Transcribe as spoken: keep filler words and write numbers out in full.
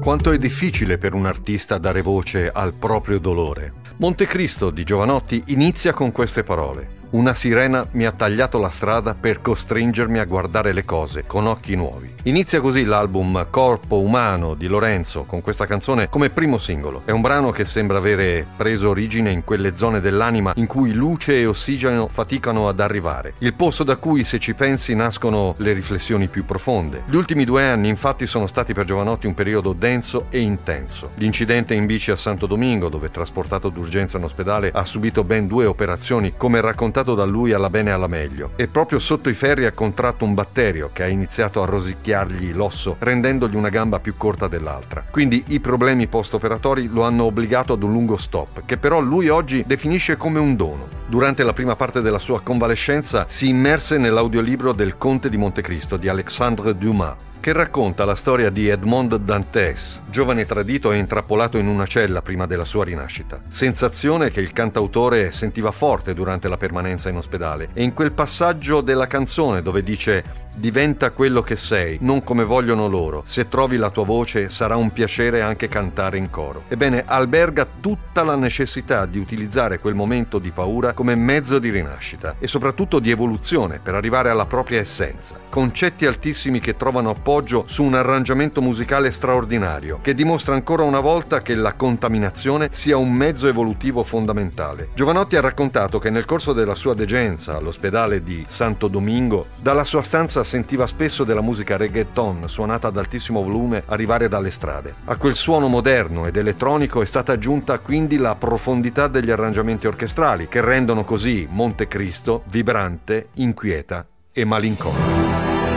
Quanto è difficile per un artista dare voce al proprio dolore. Montecristo di Jovanotti inizia con queste parole. Una sirena mi ha tagliato la strada per costringermi a guardare le cose con occhi nuovi. Inizia così l'album Corpo Umano di Lorenzo, con questa canzone come primo singolo. È un brano che sembra avere preso origine in quelle zone dell'anima in cui luce e ossigeno faticano ad arrivare. Il posto da cui, se ci pensi, nascono le riflessioni più profonde. Gli ultimi due anni, infatti, sono stati per Jovanotti un periodo denso e intenso. L'incidente in bici a Santo Domingo, dove trasportato d'urgenza in ospedale, ha subito ben due operazioni, come raccontato da lui alla bene e alla meglio, e proprio sotto i ferri ha contratto un batterio che ha iniziato a rosicchiargli l'osso, rendendogli una gamba più corta dell'altra. Quindi i problemi post-operatori lo hanno obbligato ad un lungo stop, che però lui oggi definisce come un dono. Durante la prima parte della sua convalescenza si immerse nell'audiolibro del Conte di Montecristo di Alexandre Dumas, che racconta la storia di Edmond Dantes, giovane tradito e intrappolato in una cella prima della sua rinascita. Sensazione che il cantautore sentiva forte durante la permanenza in ospedale, e in quel passaggio della canzone dove dice «Diventa quello che sei, non come vogliono loro. Se trovi la tua voce sarà un piacere anche cantare in coro». Ebbene, alberga tutta la necessità di utilizzare quel momento di paura come mezzo di rinascita e soprattutto di evoluzione per arrivare alla propria essenza. Concetti altissimi che trovano appoggio su un arrangiamento musicale straordinario, che dimostra ancora una volta che la contaminazione sia un mezzo evolutivo fondamentale. Jovanotti ha raccontato che nel corso della sua degenza all'ospedale di Santo Domingo, dalla sua stanza sentiva spesso della musica reggaeton suonata ad altissimo volume arrivare dalle strade. A quel suono moderno ed elettronico è stata aggiunta quindi la profondità degli arrangiamenti orchestrali, che rendono così Montecristo vibrante, inquieta e malinconica.